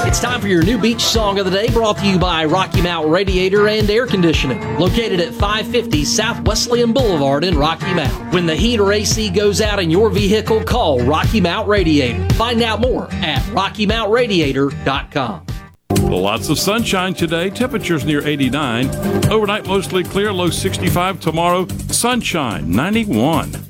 It's time for your new beach song of the day, brought to you by Rocky Mount Radiator and Air Conditioning, located at 550 South Wesleyan Boulevard in Rocky Mount. When the heat or AC goes out in your vehicle, call Rocky Mount Radiator. Find out more at RockyMountRadiator.com. Lots of sunshine today. Temperatures near 89. Overnight, mostly clear. Low 65 tomorrow. Sunshine, 91.